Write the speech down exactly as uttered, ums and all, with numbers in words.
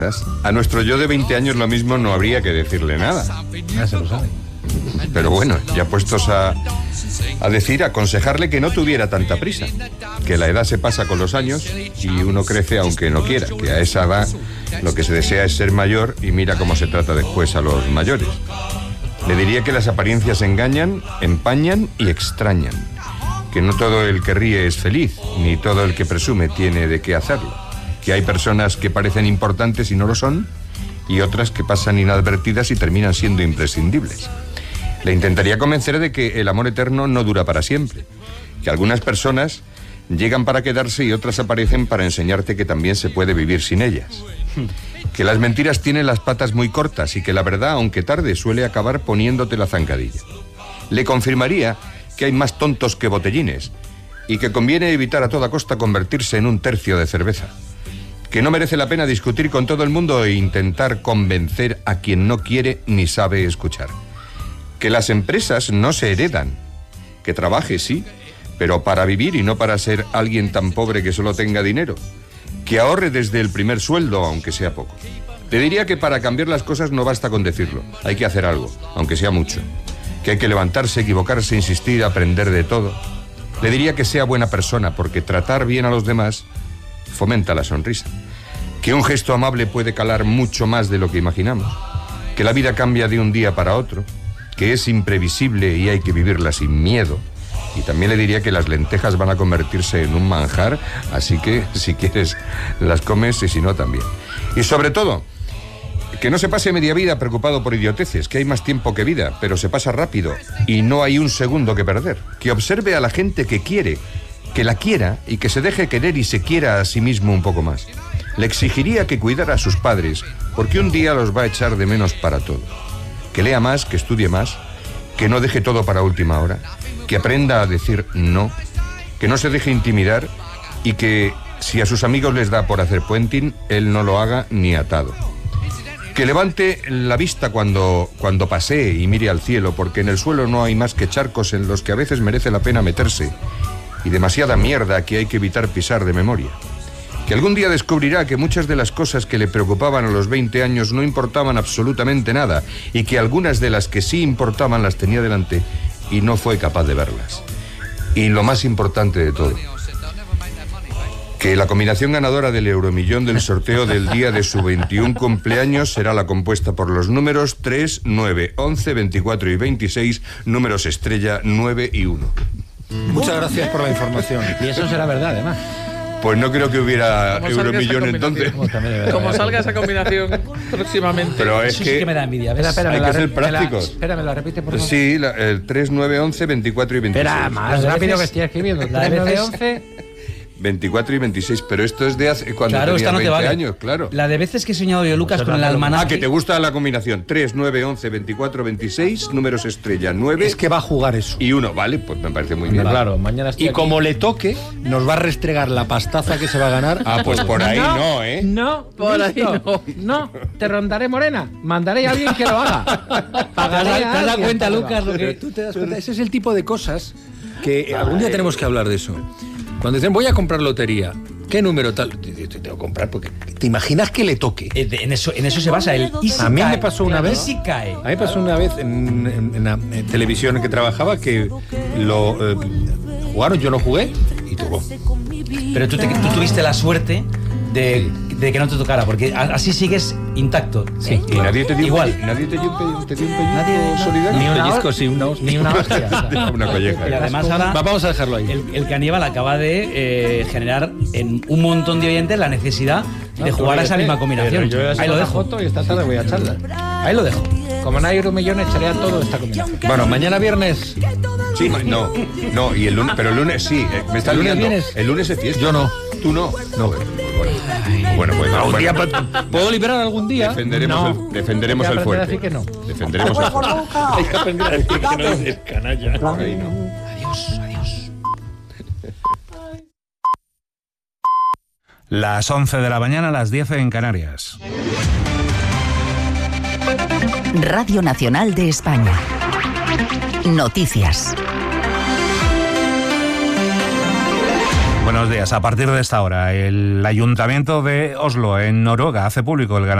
A nuestro yo de veinte años lo mismo no habría que decirle nada. Ya se lo sabe. Pero bueno, ya puestos a, a decir, aconsejarle que no tuviera tanta prisa, que la edad se pasa con los años y uno crece aunque no quiera, que a esa edad lo que se desea es ser mayor y mira cómo se trata después a los mayores. Le diría que las apariencias engañan, empañan y extrañan, que no todo el que ríe es feliz, ni todo el que presume tiene de qué hacerlo, que hay personas que parecen importantes y no lo son, y otras que pasan inadvertidas y terminan siendo imprescindibles. Le intentaría convencer de que el amor eterno no dura para siempre, que algunas personas llegan para quedarse y otras aparecen para enseñarte que también se puede vivir sin ellas, que las mentiras tienen las patas muy cortas y que la verdad, aunque tarde, suele acabar poniéndote la zancadilla. Le confirmaría que hay más tontos que botellines y que conviene evitar a toda costa convertirse en un tercio de cerveza, que no merece la pena discutir con todo el mundo e intentar convencer a quien no quiere ni sabe escuchar, que las empresas no se heredan, que trabaje sí, pero para vivir y no para ser alguien tan pobre que solo tenga dinero, que ahorre desde el primer sueldo, aunque sea poco. Le diría que para cambiar las cosas no basta con decirlo, hay que hacer algo, aunque sea mucho, que hay que levantarse, equivocarse, insistir, aprender de todo. Le diría que sea buena persona, porque tratar bien a los demás fomenta la sonrisa, que un gesto amable puede calar mucho más de lo que imaginamos, que la vida cambia de un día para otro, que es imprevisible y hay que vivirla sin miedo. Y también le diría que las lentejas van a convertirse en un manjar, así que si quieres las comes y si no también. Y sobre todo, que no se pase media vida preocupado por idioteces, que hay más tiempo que vida, pero se pasa rápido y no hay un segundo que perder. Que observe a la gente que quiere, que la quiera y que se deje querer y se quiera a sí mismo un poco más. Le exigiría que cuidara a sus padres, porque un día los va a echar de menos para todo. Que lea más, que estudie más, que no deje todo para última hora, que aprenda a decir no, que no se deje intimidar y que si a sus amigos les da por hacer puenting, él no lo haga ni atado. Que levante la vista cuando, cuando pasee y mire al cielo, porque en el suelo no hay más que charcos en los que a veces merece la pena meterse y demasiada mierda que hay que evitar pisar de memoria. Que algún día descubrirá que muchas de las cosas que le preocupaban a los veinte años no importaban absolutamente nada y que algunas de las que sí importaban las tenía delante y no fue capaz de verlas. Y lo más importante de todo, que la combinación ganadora del euromillón del sorteo del día de su veintiún cumpleaños será la compuesta por los números tres, nueve, once, veinticuatro y veintiséis, números estrella nueve y uno. Muchas gracias por la información. Y eso será verdad, además. Pues no creo que hubiera euromillón entonces. Como salga esa combinación próximamente. Pero es eso que, sí que me da envidia. Espera, espera, hay que ser me la, prácticos. Espera, me la repite por favor. Sí, la, el tres, nueve, once, veinticuatro y veintiséis. Espera, más rápido que estoy escribiendo. tres, nueve, once veinticuatro y veintiséis, pero esto es de hace cuando claro, tenía esta no te veinte vale. años, claro. La de veces que he soñado yo, Lucas, con el almanaque. Ah, que te gusta la combinación. tres, nueve, once, veinticuatro, veintiséis, números estrella nueve. Es que va a jugar eso. Y uno, vale, pues me parece muy bien. Claro, mañana estoy Y aquí. como le toque, nos va a restregar la pastaza que se va a ganar. Ah, pues por ahí no, no ¿eh? No, por listo. ahí no. No, te rondaré morena. Mandaré a alguien que lo haga. Pagaré ¿Te a has dado alguien cuenta, que lo Lucas, haga. lo que Pero tú te das cuenta, ese es el tipo de cosas que algún día tenemos que hablar de eso. Cuando dicen, voy a comprar lotería, ¿qué número tal? Te tengo que comprar porque te imaginas que le toque. Eh, de- En eso, en eso se basa el Easy A mí me Cae. pasó una vez. Easy Cae. A mí me pasó una vez en, en- en la en televisión en que trabajaba que lo eh, jugaron, yo no jugué y tocó. Pero tú, te- tú tuviste la suerte de, de que no te tocara, porque a- así sigues intacto. Sí. Y nadie te dio Igual. un pelli- nadie te dio un pelli- te dio un pellizco Nadie- solidario. Ni una Pellizco, hor- sí, una hostia. Ni una hostia. Una colleja. Y además ahora Va, vamos a dejarlo ahí. el, el caníbal acaba de eh, generar en un montón de oyentes la necesidad de jugar a esa misma combinación. Ahí lo dejo. y esta tarde voy a echarla. Ahí lo dejo. Como no hay euromillón, echaré a todo esta combinación. Bueno, mañana viernes. Sí, ma- no, no, y el lunes, pero el lunes sí, eh, me está ¿El lunes liando. vienes? El lunes es fiesta. Yo no. Tú no. No. Bueno, bueno, pues Algún bueno, día pa- ¿Puedo liberar algún día? defenderemos, No. el, defenderemos Hay que el aprender a fuerte. decir que no. Defenderemos el fuerte. Hay que aprender a decir que no es canalla. Ahí no. Adiós, adiós. Las once de la mañana, las diez en Canarias. Radio Nacional de España. Noticias. Buenos días. A partir de esta hora, el Ayuntamiento de Oslo, en Noruega, hace público el ganador